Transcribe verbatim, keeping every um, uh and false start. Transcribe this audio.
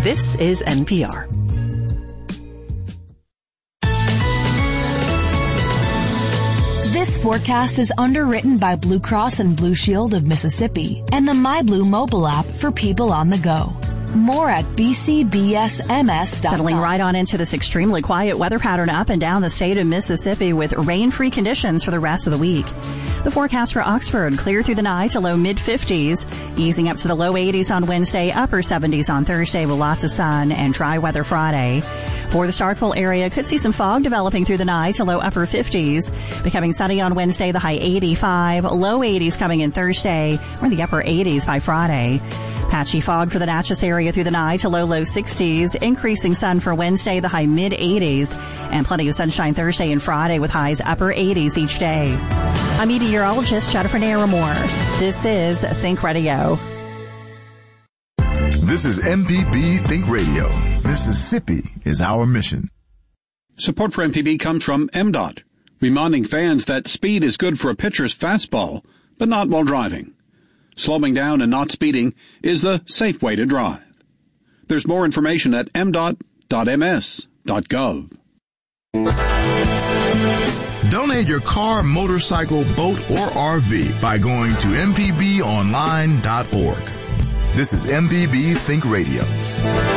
This is N P R. This forecast is underwritten by Blue Cross and Blue Shield of Mississippi and the MyBlue mobile app for people on the go. More at b c b s m s dot com. Settling right on into this extremely quiet weather pattern up and down the state of Mississippi with rain-free conditions for the rest of the week. The forecast for Oxford, clear through the night to low mid-fifties, easing up to the low eighties on Wednesday, upper seventies on Thursday with lots of sun and dry weather Friday. For the Starkville area, could see some fog developing through the night to low upper fifties, becoming sunny on Wednesday, the high eighty-five, low eighties coming in Thursday, or the upper eighties by Friday. Patchy fog for the Natchez area through the night to low, low sixties, increasing sun for Wednesday, the high mid-eighties, and plenty of sunshine Thursday and Friday with highs upper eighties each day. I'm meteorologist Jennifer Naramore. This is Think Radio. This is M P B Think Radio. Mississippi is our mission. Support for M P B comes from M DOT, reminding fans that speed is good for a pitcher's fastball, but not while driving. Slowing down and not speeding is the safe way to drive. There's more information at m dot dot m s dot gov. Donate your car, motorcycle, boat, or R V by going to m p b online dot org. This is M P B Think Radio.